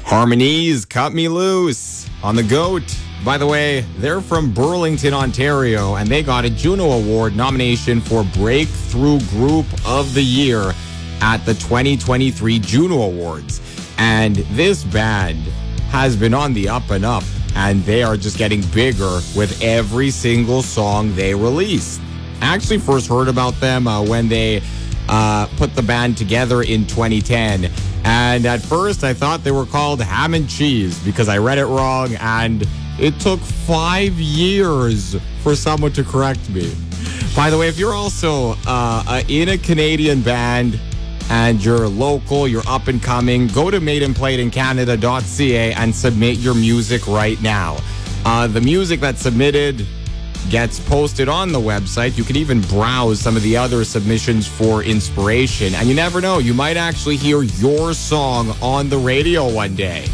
Harmonies, Cut Me Loose on the GOAT. By the way, they're from Burlington, Ontario, and they got a Juno Award nomination for Breakthrough Group of the Year at the 2023 Juno Awards. And this band has been on the up and up, and they are just getting bigger with every single song they release. I actually first heard about them when they put the band together in 2010. And at first, I thought they were called Ham and Cheese because I read it wrong, and it took 5 years for someone to correct me. By the way, if you're also in a Canadian band and you're local, you're up and coming, go to madeandplayedincanada.ca and submit your music right now. The music that's submitted gets posted on the website. You can even browse some of the other submissions for inspiration. And you never know, you might actually hear your song on the radio one day.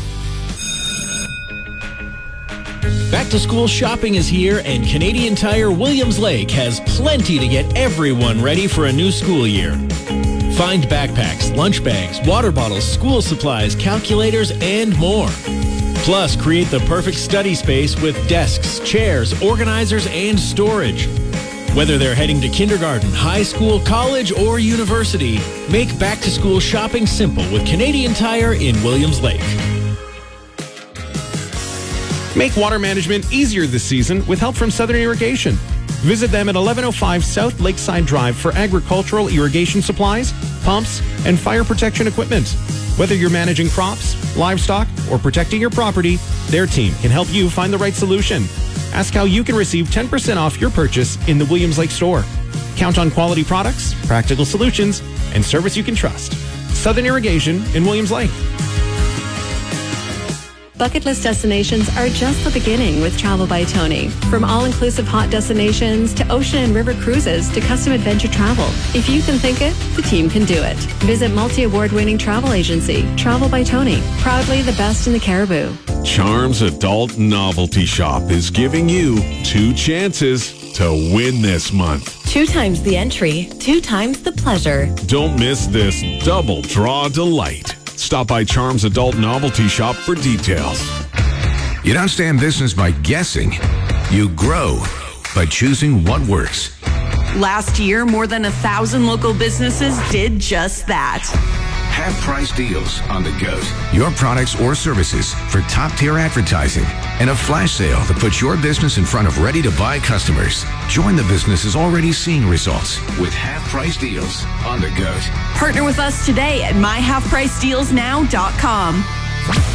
Back to school shopping is here, and Canadian Tire Williams Lake has plenty to get everyone ready for a new school year. Find backpacks, lunch bags, water bottles, school supplies, calculators, and more. Plus, create the perfect study space with desks, chairs, organizers, and storage. Whether they're heading to kindergarten, high school, college, or university, make back-to-school shopping simple with Canadian Tire in Williams Lake. Make water management easier this season with help from Southern Irrigation. Visit them at 1105 South Lakeside Drive for agricultural irrigation supplies, pumps, and fire protection equipment. Whether you're managing crops, livestock, or protecting your property, their team can help you find the right solution. Ask how you can receive 10% off your purchase in the Williams Lake store. Count on quality products, practical solutions, and service you can trust. Southern Irrigation in Williams Lake. Bucket list destinations are just the beginning with Travel by Tony. From all-inclusive hot destinations to ocean and river cruises to custom adventure travel. If you can think it, the team can do it. Visit multi-award-winning travel agency, Travel by Tony. Proudly the best in the Cariboo. Charms Adult Novelty Shop is giving you 2 chances to win this month. 2 times the entry, 2 times the pleasure. Don't miss this double draw delight. Stop by Charms Adult Novelty Shop for details. You don't stay in business by guessing. You grow by choosing what works. Last year, more than 1,000 local businesses did just that. Half-price deals on the GOAT. Your products or services for top-tier advertising. And a flash sale that puts your business in front of ready-to-buy customers. Join the businesses already seeing results with half-price deals on the GOAT. Partner with us today at myhalfpricedealsnow.com.